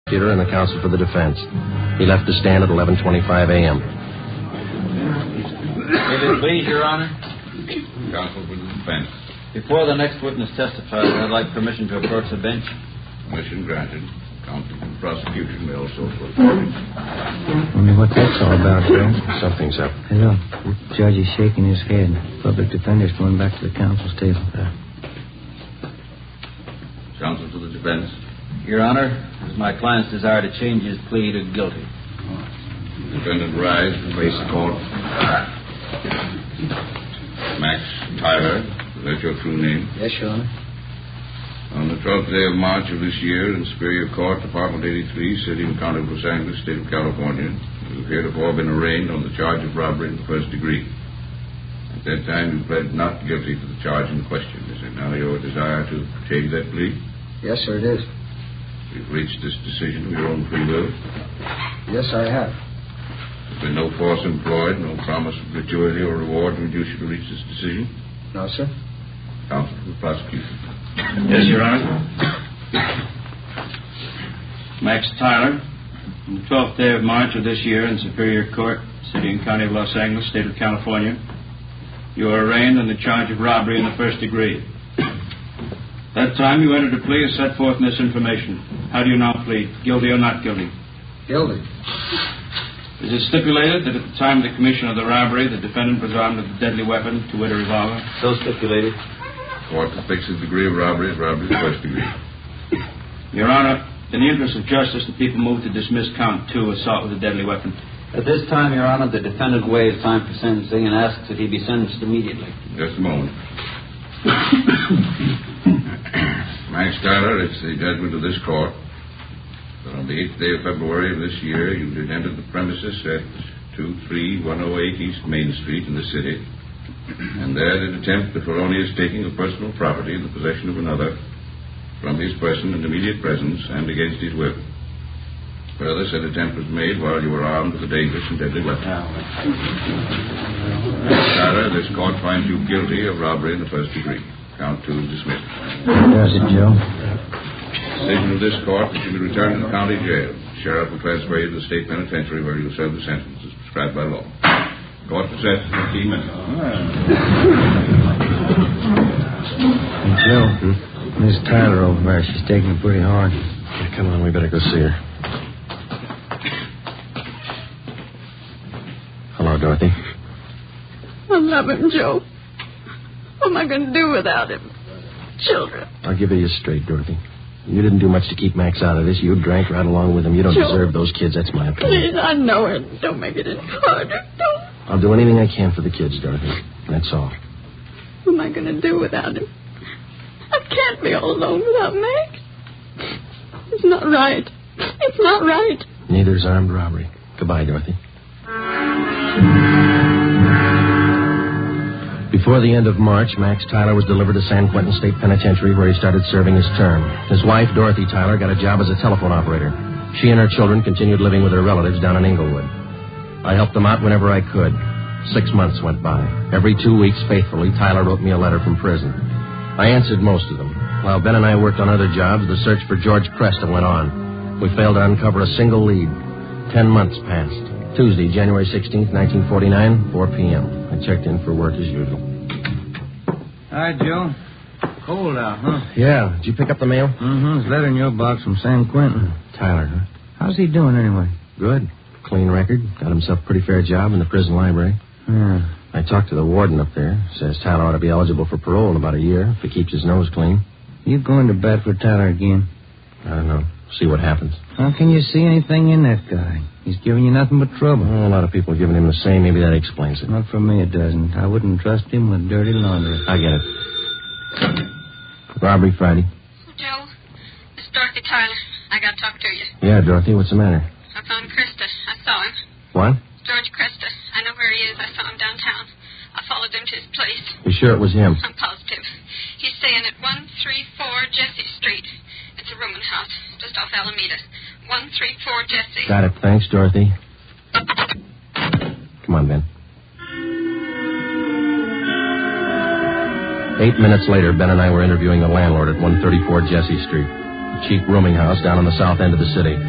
prosecutor and the counsel for the defense. He left the stand at 11:25 a.m. If it please, Your Honor. Counsel for the defense. Before the next witness testifies, I'd like permission to approach the bench. Permission granted. Counsel for the prosecution may also approach the bench. Wonder what that's all about, Joe. Something's up. Hey, look. The judge is shaking his head. Public defender's going back to the counsel's table. Counsel for the defense. Your Honor, it is my client's desire to change his plea to guilty. Defendant rise and face the court. Max Tyler, is that your true name? Yes, Your Honor. On the 12th day of March of this year, in Superior Court, Department 83, City and County of Los Angeles, State of California, you have heretofore been arraigned on the charge of robbery in the first degree. At that time, you pled not guilty to the charge in question. Is it now your desire to change that plea? Yes, sir, it is. You've reached this decision of your own free will? Yes, I have. There's been no force employed, no promise of gratuity or reward to induce you to reach this decision? No, sir. Counsel for the prosecution. Yes, Your Honor. Max Tyler, on the 12th day of March of this year in Superior Court, City and County of Los Angeles, State of California, you are arraigned on the charge of robbery in the first degree. That time you entered a plea as set forth in this information. How do you now plead? Guilty or not guilty? Guilty. Is it stipulated that at the time of the commission of the robbery, the defendant was armed with a deadly weapon, to wit, a revolver? So stipulated. Court to fix the degree of robbery as robbery in the first degree. Your Honor, in the interest of justice, the people move to dismiss count 2, assault with a deadly weapon. At this time, Your Honor, the defendant waives time for sentencing and asks that he be sentenced immediately. Just a moment. Max Tyler, it's the judgment of this court that on the 8th day of February of this year, you did enter the premises at 23108 East Main Street in the city, and there did attempt the felonious taking of personal property in the possession of another from his person in immediate presence and against his will. Further, said attempt was made while you were armed with a dangerous and deadly weapon. Tyler, this court finds you guilty of robbery in the first degree. Count 2 is dismissed. Does it, Joe? Decision of this court that you be returned to the county jail. Sheriff will transfer you to the state penitentiary where you will serve the sentence as prescribed by law. Court is set for 15 minutes. Hey, Joe, Miss Tyler over there, she's taking it pretty hard. Yeah, come on, we better go see her. Hello, Dorothy. I love him, Joe. What am I going to do without him? Children. I'll give you straight, Dorothy. You didn't do much to keep Max out of this. You drank right along with him. You don't Joe, deserve those kids. That's my opinion. Please, I know it. Don't make it any harder. Don't. I'll do anything I can for the kids, Dorothy. That's all. What am I going to do without him? I can't be all alone without Max. It's not right. It's not right. Neither's armed robbery. Goodbye, Dorothy. Before the end of March, Max Tyler was delivered to San Quentin State Penitentiary, where he started serving his term. His wife, Dorothy Tyler, got a job as a telephone operator. She and her children continued living with their relatives down in Inglewood. I helped them out whenever I could. 6 months went by. Every 2 weeks, faithfully, Tyler wrote me a letter from prison. I answered most of them. While Ben and I worked on other jobs, the search for George Cresta went on. We failed to uncover a single lead. 10 months passed. Tuesday, January 16th, 1949, 4 p.m. I checked in for work as usual. Hi, Joe. Cold out, huh? Yeah. Did you pick up the mail? Mm-hmm. There's a letter in your box from San Quentin. Tyler, huh? How's he doing, anyway? Good. Clean record. Got himself a pretty fair job in the prison library. Yeah. I talked to the warden up there. Says Tyler ought to be eligible for parole in about a year if he keeps his nose clean. You going to bat for Tyler again? I don't know. See what happens. How can you see anything in that guy? He's giving you nothing but trouble. Well, a lot of people are giving him the same. Maybe that explains it. Not for me, it doesn't. I wouldn't trust him with dirty laundry. I get it. Robbery Friday. Joe, this is Dorothy Tyler. I got to talk to you. Yeah, Dorothy, what's the matter? I found Cresta. I saw him. What? George Cresta. I know where he is. I saw him downtown. I followed him to his place. You sure it was him? I'm positive. He's staying at 134 Jesse Street. It's a rooming house just off Alameda. 134 Jesse. Got it. Thanks, Dorothy. Come on, Ben. 8 minutes later, Ben and I were interviewing the landlord at 134 Jesse Street, a cheap rooming house down on the south end of the city.